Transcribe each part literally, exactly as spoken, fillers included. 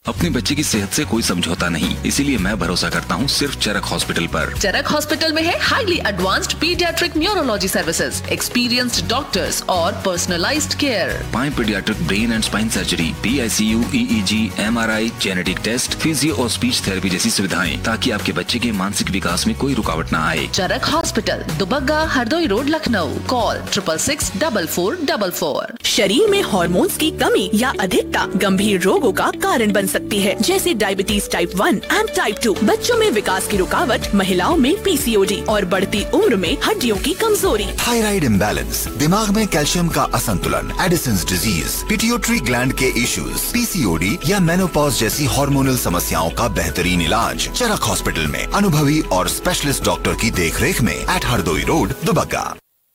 अपने बच्चे की सेहत से कोई समझौता नहीं, इसीलिए मैं भरोसा करता हूँ सिर्फ चरक हॉस्पिटल पर। चरक हॉस्पिटल में है highly advanced paediatric neurology services, experienced doctors और पर्सनलाइज्ड केयर। पाए paediatric brain and spine surgery, P I C you, E E ji, M R I, genetic test, physio और स्पीच थेरेपी जैसी सुविधाएं, ताकि आपके बच्चे के मानसिक विकास में कोई रुकावट न आए। चरक hospital, Dubagga, Hardoi road, Lucknow. Call triple six double four double four. शरीर में हार्मोन्स की कमी या अधिकता गंभीर रोगों का कारण बन सकती है, जैसे diabetes type one and type two, बच्चों में विकास की रुकावट, महिलाओं में पी सी ओ डी और बढ़ती उम्र में हड्डियों की कमजोरी। थायराइड इम्बैलेंस, दिमाग में कैल्शियम का असंतुलन, एडिसन्स डिजीज, पिट्यूटरी ग्लैंड के issues, P C O D या मेनोपॉज जैसी हार्मोनल समस्याओं का बेहतरीन इलाज चरक हॉस्पिटल में अनुभवी और स्पेशलिस्ट डॉक्टर की देखरेख में एट हरदोई रोड, दुबग्गा।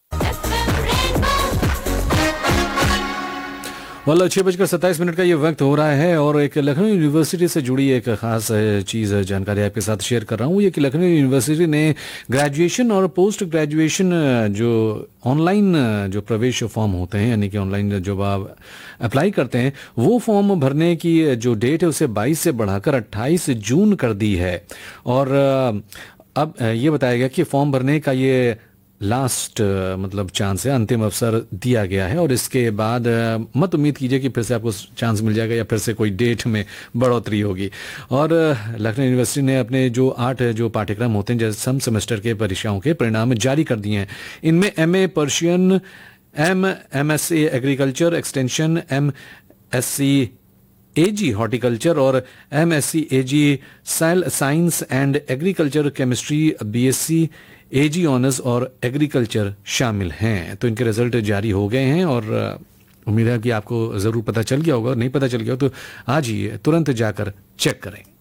वाला छः बजकर सत्ताईस मिनट का ये वक्त हो रहा है और एक लखनऊ यूनिवर्सिटी से जुड़ी एक ख़ास चीज़ जानकारी आपके साथ शेयर कर रहा हूँ। ये कि लखनऊ यूनिवर्सिटी ने ग्रेजुएशन और पोस्ट ग्रेजुएशन जो ऑनलाइन जो प्रवेश फॉर्म होते हैं, यानी कि ऑनलाइन जब आप अप्लाई करते हैं, वो फॉर्म भरने की जो डेट है उसे बाईस से बढ़ाकर अट्ठाईस जून कर दी है। और अब ये बताया गया कि फॉर्म भरने का ये लास्ट मतलब चांस है, अंतिम अवसर दिया गया है और इसके बाद मत उम्मीद कीजिए कि फिर से आपको चांस मिल जाएगा या फिर से कोई डेट में बढ़ोतरी होगी। और लखनऊ यूनिवर्सिटी ने अपने जो आठ जो पाठ्यक्रम होते हैं, जैसे सम सेमेस्टर के परीक्षाओं के परिणाम जारी कर दिए हैं। इनमें M A Persian, M M S C agriculture extension, M S C A ji horticulture और M S C A ji science and agriculture chemistry, B S C A ji honours और एग्रीकल्चर शामिल हैं। तो इनके result जारी हो गए हैं और उम्मीद है कि आपको ज़रूर पता चल गया होगा, और नहीं पता चल गया हो तो आज ही तुरंत जाकर चेक करें।